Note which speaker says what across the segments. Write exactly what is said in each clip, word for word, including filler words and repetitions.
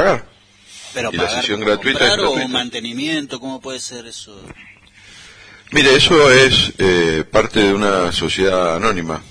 Speaker 1: pagar.
Speaker 2: Pero
Speaker 1: Y la
Speaker 2: pagar
Speaker 1: sesión
Speaker 2: por
Speaker 1: gratuita es
Speaker 2: comprar o
Speaker 1: gratuita.
Speaker 2: mantenimiento, ¿cómo puede ser eso?
Speaker 1: Mire, eso es eh, parte de una sociedad anónima.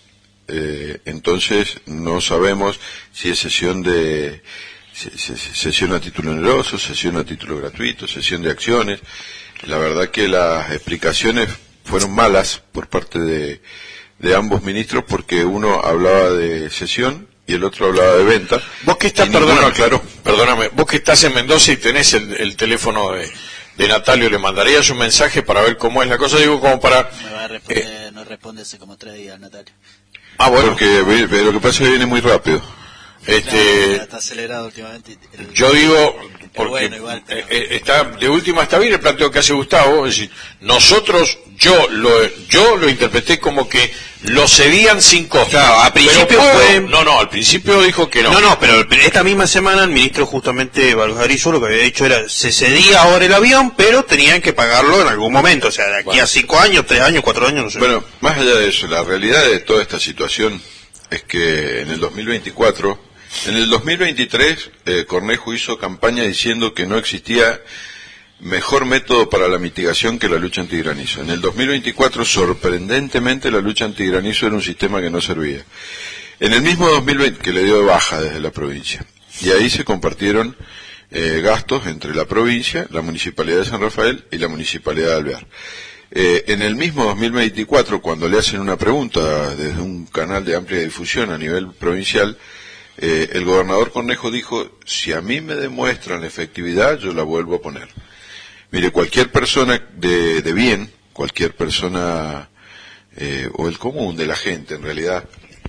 Speaker 1: Eh, entonces no sabemos si es sesión de se- se- sesión a título oneroso, sesión a título gratuito, sesión de acciones. La verdad que las explicaciones fueron malas por parte de, de ambos ministros, porque uno hablaba de sesión y el otro hablaba de venta.
Speaker 3: Vos que estás,
Speaker 1: y ninguno
Speaker 3: perdóname,
Speaker 1: aclaró.
Speaker 3: perdóname, vos que estás en Mendoza y tenés el, el teléfono de, de Natalio, ¿le mandarías un mensaje para ver cómo es la cosa? Digo, como para...
Speaker 2: Me va a responder,
Speaker 3: eh,
Speaker 2: no responde hace como tres días, Natalia.
Speaker 3: ah, bueno,
Speaker 1: Porque ve- ve- lo que pasa es que viene muy rápido.
Speaker 3: este...
Speaker 2: Claro, está acelerado últimamente. El-
Speaker 3: Yo digo, porque
Speaker 2: bueno, igual, pero-
Speaker 3: eh, eh, está de última está bien el planteo que hace Gustavo, es decir, nosotros, yo lo yo lo interpreté como que lo cedían sin costo.
Speaker 4: Claro, a principio
Speaker 3: Pero puedo-
Speaker 4: fue-
Speaker 3: no, no, al principio dijo que no.
Speaker 4: No, no, pero esta misma semana el ministro justamente Valgarizo lo que había dicho era, se cedía ahora el avión, pero tenían que pagarlo en algún momento, o sea, de aquí
Speaker 3: Bueno.
Speaker 4: a cinco años, tres años, cuatro años, no sé.
Speaker 1: Bueno, más allá de eso, la realidad de toda esta situación es que en el dos mil veinticuatro, en el dos mil veintitrés, eh, Cornejo hizo campaña diciendo que no existía mejor método para la mitigación que la lucha antigranizo. En el dos mil veinticuatro, sorprendentemente, la lucha antigranizo era un sistema que no servía. En el mismo dos mil veinte, que le dio de baja desde la provincia, y ahí se compartieron eh, gastos entre la provincia, la Municipalidad de San Rafael y la Municipalidad de Alvear. Eh, en el mismo dos mil veinticuatro, cuando le hacen una pregunta desde un canal de amplia difusión a nivel provincial, eh, el gobernador Cornejo dijo, si a mí me demuestran la efectividad, yo la vuelvo a poner. Mire, cualquier persona de, de bien, cualquier persona, eh, o el común de la gente en realidad,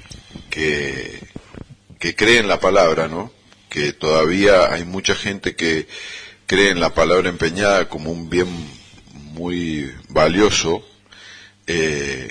Speaker 1: que, que cree en la palabra, ¿no? Que todavía hay mucha gente que cree en la palabra empeñada como un bien muy valioso, eh,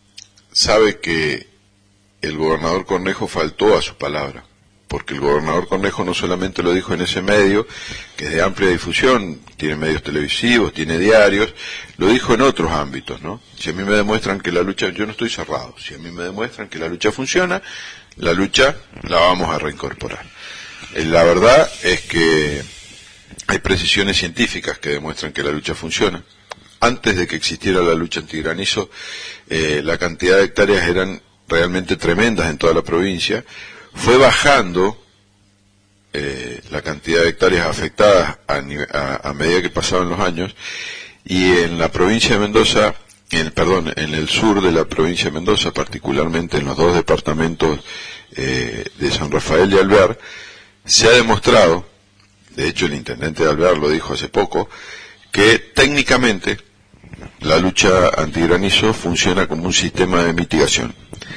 Speaker 1: sabe que el gobernador Cornejo faltó a su palabra, porque el gobernador Cornejo no solamente lo dijo en ese medio, que es de amplia difusión, tiene medios televisivos, tiene diarios, lo dijo en otros ámbitos, ¿no? Si a mí me demuestran que la lucha, yo no estoy cerrado, si a mí me demuestran que la lucha funciona, la lucha la vamos a reincorporar. Eh, La verdad es que hay precisiones científicas que demuestran que la lucha funciona. Antes de que existiera la lucha antigranizo, eh, la cantidad de hectáreas eran realmente tremendas en toda la provincia. Fue bajando eh, la cantidad de hectáreas afectadas a, nive- a, a medida que pasaban los años, y en la provincia de Mendoza, en, perdón, en el sur de la provincia de Mendoza, particularmente en los dos departamentos eh, de San Rafael y Alvear, se ha demostrado, de hecho el intendente de Alvear lo dijo hace poco, que técnicamente la lucha antigranizo funciona como un sistema de mitigación.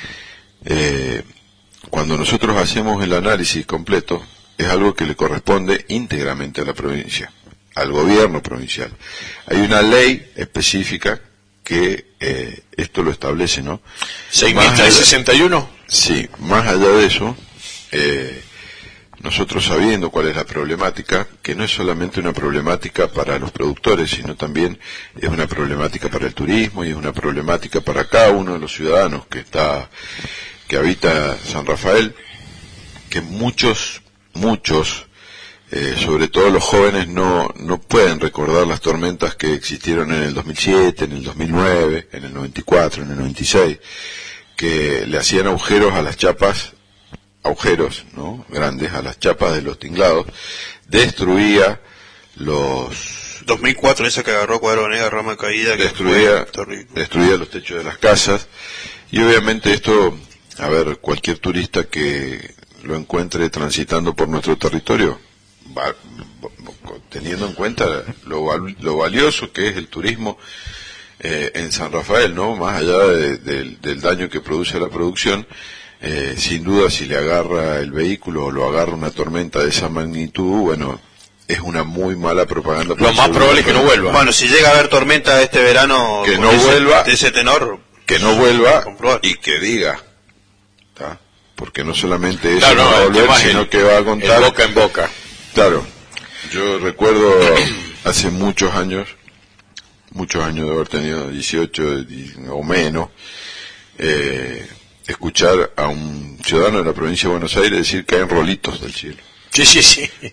Speaker 1: Eh, cuando nosotros hacemos el análisis completo, es algo que le corresponde íntegramente a la provincia, al gobierno provincial. Hay una ley específica que eh, esto lo establece, ¿no?
Speaker 3: seis mil
Speaker 1: Más allá-
Speaker 3: trescientos sesenta y uno.
Speaker 1: Sí, más allá de eso, eh, nosotros sabiendo cuál es la problemática, que no es solamente una problemática para los productores, sino también es una problemática para el turismo y es una problemática para cada uno de los ciudadanos que está, que habita San Rafael, que muchos, muchos, eh, sobre todo los jóvenes, no, no pueden recordar las tormentas que existieron en el dos mil siete, en el dos mil nueve, en el noventa y cuatro, en el noventa y seis, que le hacían agujeros a las chapas, agujeros, ¿no? Grandes, a las chapas de los tinglados, destruía los,
Speaker 4: dos mil cuatro, esa que agarró Cuadro Negra, Rama Caída, que
Speaker 1: destruía,
Speaker 4: fue terrible.
Speaker 1: destruía los techos de las casas, y obviamente esto, a ver, cualquier turista que lo encuentre transitando por nuestro territorio, va, teniendo en cuenta lo, val- lo valioso que es el turismo eh, en San Rafael, ¿no? Más allá de- del- del daño que produce la producción, eh, sin duda si le agarra el vehículo o lo agarra una tormenta de esa magnitud, bueno, es una muy mala propaganda.
Speaker 3: Lo más probable es que no vuelva.
Speaker 4: Bueno, si llega a haber tormenta este verano,
Speaker 1: Que
Speaker 4: con
Speaker 1: no
Speaker 4: ese-
Speaker 1: vuelva.
Speaker 4: de ese tenor,
Speaker 1: Que no vuelva
Speaker 4: comprobar.
Speaker 1: y que diga, ¿tá? Porque no solamente eso
Speaker 3: Claro, no,
Speaker 1: va a
Speaker 3: el
Speaker 1: volver,
Speaker 3: tema es
Speaker 1: sino
Speaker 3: el-
Speaker 1: que va a contar.
Speaker 3: el boca en boca.
Speaker 1: Claro, yo recuerdo hace muchos años, muchos años de haber tenido dieciocho y- o menos, eh, escuchar a un ciudadano de la provincia de Buenos Aires decir que hay rolitos del cielo.
Speaker 3: Sí, sí, sí.